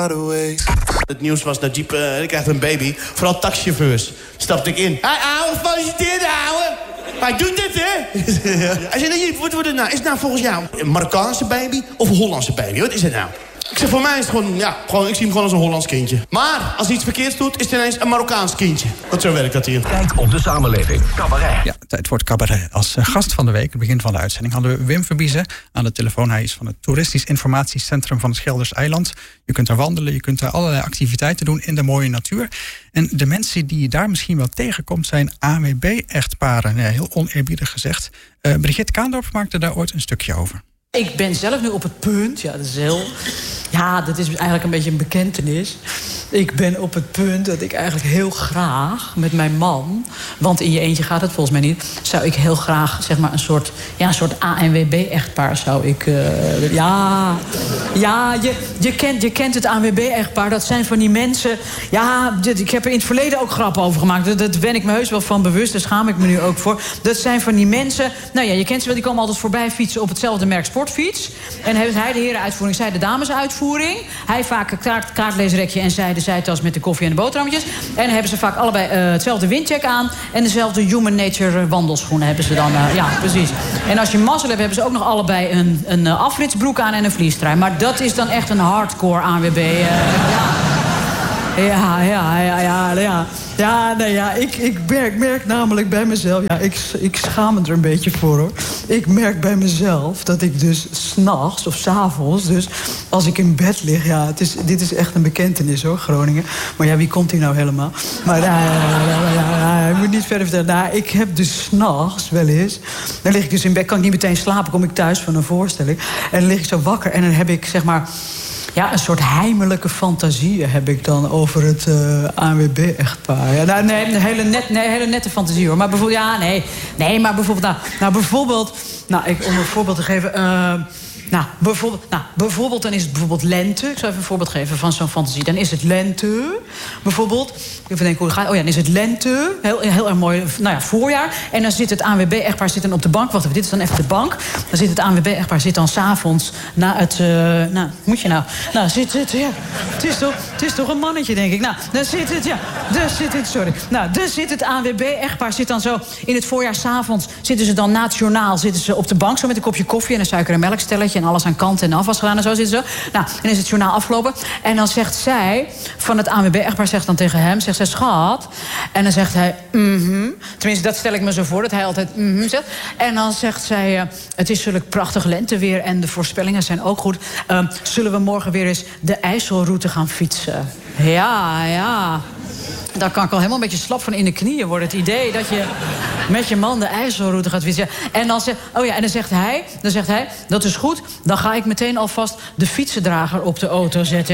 Het nieuws was, Najib krijgt een baby. Vooral taxichauffeurs. Stapte ik in. Ouwe, gefeliciteerd, ouwe. Hij doet dit, hè? Hij zei, Najib, wat wordt het nou? Is het nou volgens jou een Marokkaanse baby of een Hollandse baby? Wat is het nou? Ik zeg, voor mij is het gewoon, ik zie hem gewoon als een Hollands kindje. Maar als hij iets verkeerds doet, is het ineens een Marokkaans kindje. Want zo werkt dat hier. Kijk op de samenleving. Cabaret. Ja, tijd voor het cabaret. Als gast van de week, het begin van de uitzending, hadden we Wim Verbiezen aan de telefoon. Hij is van het Toeristisch Informatiecentrum van het Schilderseiland. Je kunt daar wandelen, je kunt daar allerlei activiteiten doen in de mooie natuur. En de mensen die je daar misschien wel tegenkomt zijn ANWB-echtparen. Ja, heel oneerbiedig gezegd. Brigitte Kaandorp maakte daar ooit een stukje over. Ik ben zelf nu op het punt, dat is eigenlijk een beetje een bekentenis. Ik ben op het punt dat ik eigenlijk heel graag met mijn man, want in je eentje gaat het volgens mij niet, zou ik heel graag zeg maar een soort ANWB-echtpaar zou ik. Je kent het ANWB-echtpaar. Dat zijn van die mensen. Ja, ik heb er in het verleden ook grappen over gemaakt. Dat ben ik me heus wel van bewust. Daar schaam ik me nu ook voor. Dat zijn van die mensen. Nou ja, je kent ze wel. Die komen altijd voorbij fietsen op hetzelfde merk sportfiets. En heeft hij de herenuitvoering, zij de damesuitvoering. Hij vaak een kaartleesrekje en zij de zijtas met de koffie en de boterhammetjes. En hebben ze vaak allebei hetzelfde windcheck aan. En dezelfde Human Nature wandelschoenen hebben ze dan. Ja, precies. En als je mazzel hebt, hebben ze ook nog allebei een afritsbroek aan en een vliestrui. Maar dat is dan echt een hardcore ANWB. Ik merk namelijk bij mezelf. Ja, ik schaam me er een beetje voor, hoor. Ik merk bij mezelf dat ik dus 's nachts of 's avonds, dus als ik in bed lig, dit is echt een bekentenis, hoor, Groningen. Maar ja, wie komt hier nou helemaal? Maar ik moet niet verder vertellen. Nou, ik heb dus 's nachts wel eens, dan lig ik dus in bed, kan ik niet meteen slapen, kom ik thuis van een voorstelling. En dan lig ik zo wakker en dan heb ik, zeg maar, een soort heimelijke fantasieën heb ik dan over het ANWB-echtpaar. Ja, een hele nette fantasie, hoor. Maar bijvoorbeeld, om een voorbeeld te geven. Bijvoorbeeld, dan is het bijvoorbeeld lente. Ik zal even een voorbeeld geven van zo'n fantasie. Dan is het lente, bijvoorbeeld. Even denken hoe het gaat. Oh ja, dan is het lente. Heel erg mooi, voorjaar. En dan zit het ANWB-echtpaar dan op de bank. Wacht even, dit is dan even de bank. Dan zit het ANWB-echtpaar dan 's avonds na het... moet je nou? Nou, het is toch een mannetje, denk ik. Nou, dan zit het ANWB-echtpaar dan zo in het voorjaar 's avonds. Zitten ze dan nationaal op de bank zo met een kopje koffie en een suiker- en melkstelletje en alles aan kant en afwas gedaan en zo zitten ze. Nou, dan is het journaal afgelopen. En dan zegt zij, van het ANWB-echtpaar, zegt dan tegen hem, zegt zij, schat. En dan zegt hij, Tenminste, dat stel ik me zo voor, dat hij altijd zegt. En dan zegt zij, het is zulk prachtig lenteweer en de voorspellingen zijn ook goed. Zullen we morgen weer eens de IJsselroute gaan fietsen? Ja. Daar kan ik al helemaal een beetje slap van in de knieën worden. Het idee dat je met je man de IJsselroute gaat fietsen. En dan zegt hij, dat is goed. Dan ga ik meteen alvast de fietsendrager op de auto zetten.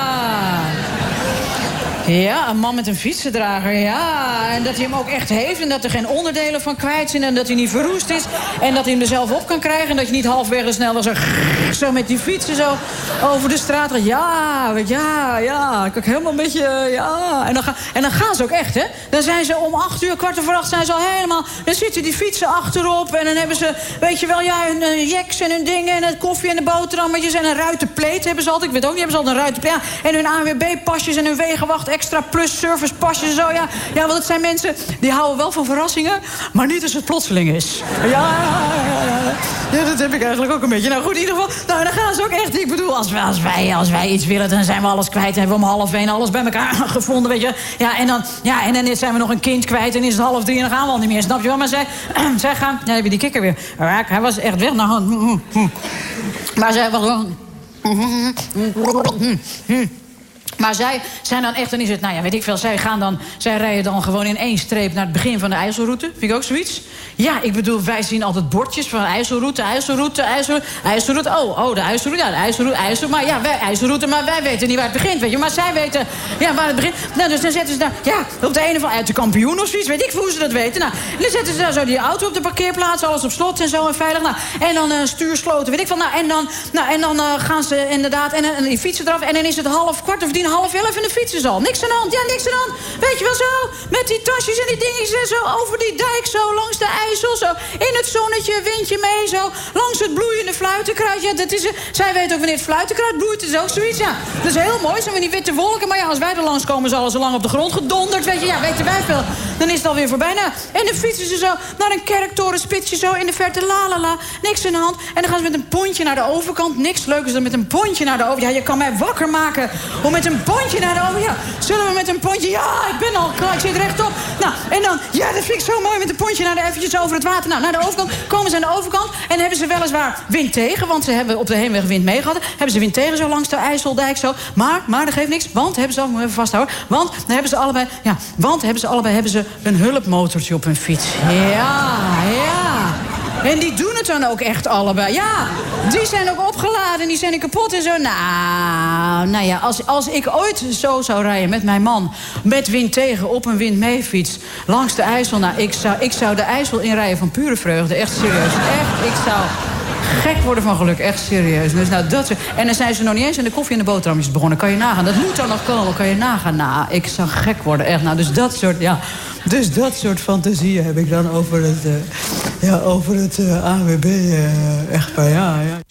Ja, een man met een fietsendrager, ja. En dat hij hem ook echt heeft en dat er geen onderdelen van kwijt zijn... en dat hij niet verroest is en dat hij hem er zelf op kan krijgen... en dat je niet halfweg snel zo met die fietsen zo over de straat gaat. Ja, ik ook helemaal een beetje, ja. En dan gaan ze ook echt, hè. Dan zijn ze om 8 uur, 7:15 zijn ze al helemaal... dan zitten die fietsen achterop en dan hebben ze, weet je wel... hun jeks en hun dingen en het koffie en de boterhammetjes... en een ruitenpleet hebben ze altijd, ik weet ook niet, hebben ze altijd een ruitenpleet... Ja, en hun ANWB-pasjes en hun wegenwacht... extra plus servicepasjes en zo, ja. Ja, want het zijn mensen die houden wel van verrassingen... maar niet als het plotseling is. Ja, dat heb ik eigenlijk ook een beetje. Nou goed, in ieder geval, dan gaan ze ook echt... Ik bedoel, als wij iets willen, dan zijn we alles kwijt. Dan hebben we om 2:30 alles bij elkaar gevonden, weet je. Ja, en dan zijn we nog een kind kwijt en is het 2:30 en dan gaan we al niet meer, snap je wel? Maar zij gaan... Ja, dan heb je die kikker weer. Hij was echt weg. Maar zij was gewoon... Maar zij zijn dan echt, dan is het, weet ik veel... zij rijden dan gewoon in 1 streep naar het begin van de IJsselroute. Vind ik ook zoiets? Ja, ik bedoel, wij zien altijd bordjes van IJsselroute. Oh, de IJsselroute, ja, de IJsselroute. Maar ja, IJsselroute, maar wij weten niet waar het begint, weet je. Maar zij weten, waar het begint. Nou, dus dan zetten ze daar, op de ene van uit de kampioen of zoiets. Weet ik hoe ze dat weten. Nou, dan zetten ze daar zo die auto op de parkeerplaats, alles op slot en zo en veilig. Nou, en dan stuursloten, weet ik van. En dan gaan ze inderdaad, en die fietsen eraf. En dan is het 9:15, 10:30 en de fietsen al. Niks aan de hand, ja, niks aan de hand. Weet je wel zo, met die tasjes en die dingetjes en zo over die dijk zo, langs de IJssel zo. In het zonnetje, windje mee zo, langs het bloeiende fluitenkruid. Ja, dat is, zij weet ook wanneer het fluitenkruid bloeit, dat is ook zoiets, ja. Dat is heel mooi, zo met die witte wolken. Maar ja, als wij er langskomen, is alles al lang op de grond gedonderd, weet je. Ja, weten wij veel. Dan is het alweer voorbij. Nou, en dan fietsen ze zo naar een kerktorenspitsje zo in de verte, la. Niks aan de hand. En dan gaan ze met een pontje naar de overkant. Niks leukers dan met een pontje naar de overkant. Ja, je kan mij wakker maken om met een pontje naar de overkant. Ja, zullen we met een pontje? Ja, ik ben al klaar, ik zit rechtop. Nou, en dan, ja, dat vind ik zo mooi met een pontje naar de eventjes over het water. Nou, naar de overkant. Komen ze aan de overkant en hebben ze weliswaar wind tegen. Want ze hebben op de heenweg wind mee gehad. Hebben ze wind tegen zo langs de IJsseldijk zo. Maar dat geeft niks. Want hebben ze, moet even vasthouden. Want dan hebben ze allebei, hebben ze een hulpmotortje op hun fiets. Ja. En die doen het dan ook echt allebei. Ja, die zijn ook opgeladen, die zijn er kapot en zo. Nou ja, als ik ooit zo zou rijden met mijn man, met wind tegen op een wind mee fiets langs de IJssel. Nou, ik zou de IJssel inrijden van pure vreugde. Echt serieus. Echt, ik zou gek worden van geluk. Echt serieus. Dus nou, en dan zijn ze nog niet eens aan de koffie en de boterhammetjes begonnen. Kan je nagaan. Dat moet dan nog komen. Kan je nagaan. Nou, ik zou gek worden. Echt. Nou, dus dat soort, ja. Dus dat soort fantasieën heb ik dan over het ANWB echtpaar. Ja.